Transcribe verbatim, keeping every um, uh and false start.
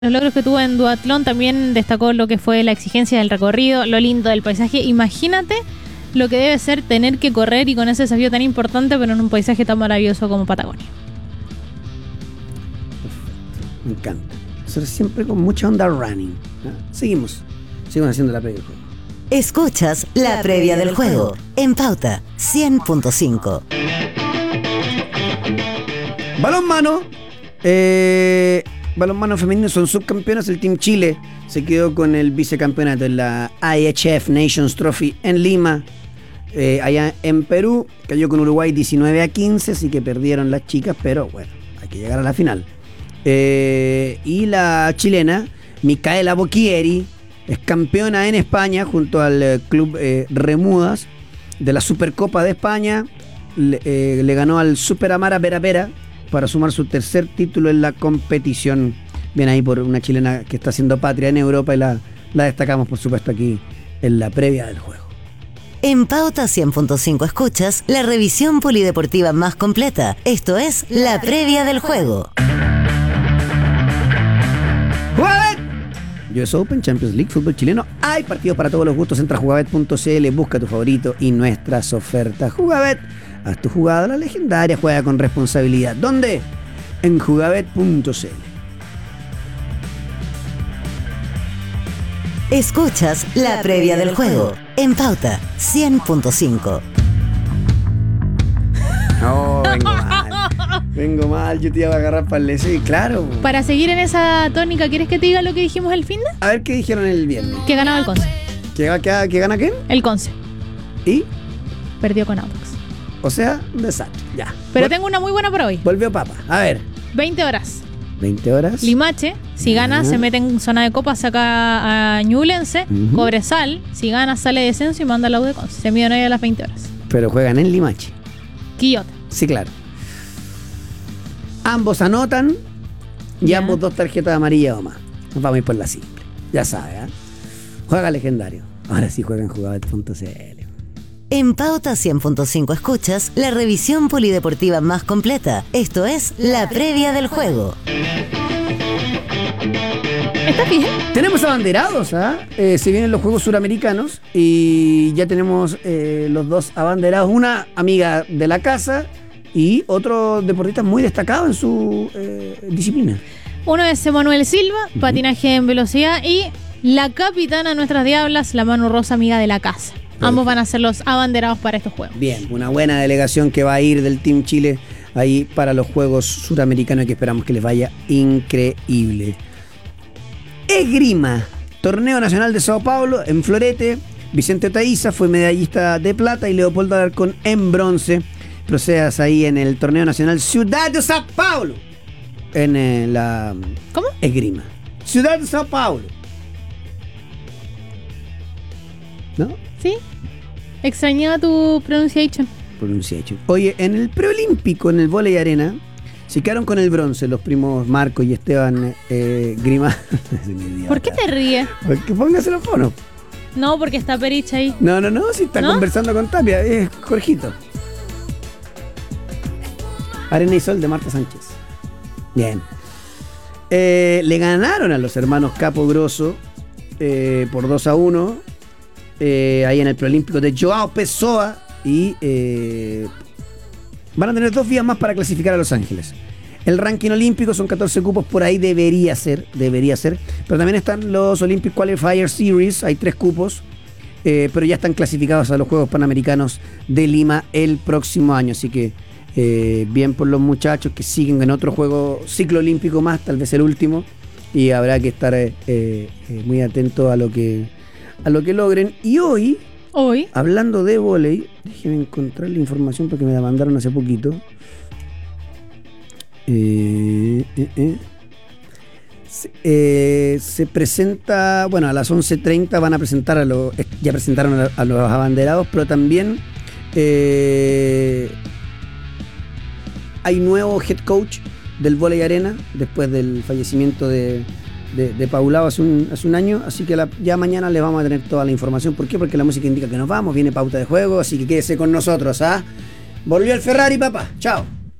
Los logros que tuvo en duatlón, también destacó lo que fue la exigencia del recorrido, lo lindo del paisaje. Imagínate lo que debe ser tener que correr y con ese desafío tan importante, pero en un paisaje tan maravilloso como Patagonia. Perfecto. Me encanta. Eso siempre con mucha onda running, ¿no? Seguimos. Seguimos haciendo la previa del juego. Escuchas la previa del juego en Pauta cien punto cinco. Balonmano. Eh, balonmano femenino son subcampeonas. El Team Chile se quedó con el vicecampeonato en la I H F Nations Trophy en Lima. Eh, allá en Perú cayó con Uruguay diecinueve a quince, así que perdieron las chicas, pero bueno, hay que llegar a la final. Eh, y la chilena Micaela Bocchieri es campeona en España junto al eh, club eh, Remudas de la Supercopa de España. Le, eh, le ganó al Super Amara Pera Pera para sumar su tercer título en la competición. Bien ahí por una chilena que está haciendo patria en Europa y la, la destacamos por supuesto aquí en la previa del juego. En Pauta cien punto cinco escuchas la revisión polideportiva más completa. Esto es la previa del juego. ¡Jugabet! U S Open, Champions League, fútbol chileno. Hay partidos para todos los gustos. Entra a jugabet punto c l, busca tu favorito y nuestras ofertas. Jugabet, haz tu jugada la legendaria, juega con responsabilidad. ¿Dónde? En jugabet punto c l. Escuchas la previa del juego en Pauta cien punto cinco. No, vengo mal. Vengo mal, yo te iba a agarrar para el L C, claro. Para seguir en esa tónica, ¿quieres que te diga lo que dijimos el fin de? A ver qué dijeron el viernes. Que ganaba el Conce. ¿Que, que, que gana quién? El Conce. ¿Y? Perdió con Audax. O sea, un desastre, ya. Pero Vol- tengo una muy buena para hoy. Volvió Papa. A ver. veinte horas. veinte horas. Limache, si gana, Ajá. se mete en zona de copa, saca a Ñublense. Ujú. Cobresal, si gana, sale de descenso y manda al U de Conce. Se miden ahí a las veinte horas. Pero juegan en Limache. Quillota. Sí, claro. Ambos anotan y Ya. ambos dos tarjetas amarillas o más. Nos vamos a ir por la simple. Ya sabes, ¿eh? Juega legendario. Ahora sí juega en jugabet punto c l. En Pauta cien punto cinco escuchas la revisión polideportiva más completa. Esto es la previa del juego. ¿Estás bien? Tenemos abanderados, ¿ah? Eh, se vienen los Juegos Suramericanos y ya tenemos eh, los dos abanderados. Una amiga de la casa y otro deportista muy destacado en su eh, disciplina. Uno es Emanuel Silva, patinaje en velocidad, y la capitana de nuestras diablas, la Manu Rosa, amiga de la casa. Perfecto. Ambos van a ser los abanderados para estos juegos. Bien, una buena delegación que va a ir del Team Chile ahí para los Juegos Suramericanos y que esperamos que les vaya increíble. Esgrima, Torneo Nacional de Sao Paulo en Florete. Vicente Otaiza fue medallista de plata y Leopoldo Alarcón en bronce. Procedas ahí en el Torneo Nacional Ciudad de Sao Paulo. En eh, la ¿Cómo? esgrima. Ciudad de Sao Paulo. ¿No? ¿Sí? Extrañaba tu pronunciation. Pronunciation. Oye, en el preolímpico, en el vóley arena, se quedaron con el bronce los primos Marco y Esteban eh, Grima. ¿Por qué te ríes? Porque póngase los fonos. No, porque está Perich ahí. No, no, no, si está ¿No? conversando con Tapia, es Jorgito. Arena y Sol de Marta Sánchez. Bien. Eh, le ganaron a los hermanos Capo Grosso eh, por dos a uno. Eh, ahí en el preolímpico de Joao Pessoa. Y eh, van a tener dos días más para clasificar a Los Ángeles. El ranking olímpico son catorce cupos, por ahí debería ser, debería ser. Pero también están los Olympic Qualifier Series, hay tres cupos, eh, pero ya están clasificados a los Juegos Panamericanos de Lima el próximo año. Así que eh, bien por los muchachos que siguen en otro juego, ciclo olímpico más, tal vez el último. Y habrá que estar eh, eh, muy atentos a lo que, a lo que logren. Y hoy... Hoy. Hablando de vóley, déjenme encontrar la información porque me la mandaron hace poquito. Eh, eh, eh. Se, eh, se presenta, bueno, a las once treinta van a presentar a los, ya presentaron a, a los abanderados, pero también eh, hay nuevo head coach del vóley arena después del fallecimiento de De, de Paulao hace un, hace un año, así que la, ya mañana les vamos a tener toda la información. ¿Por qué? Porque la música indica que nos vamos, viene pauta de juego, así que quédese con nosotros, ¿ah? Volvió el Ferrari, papá. Chao.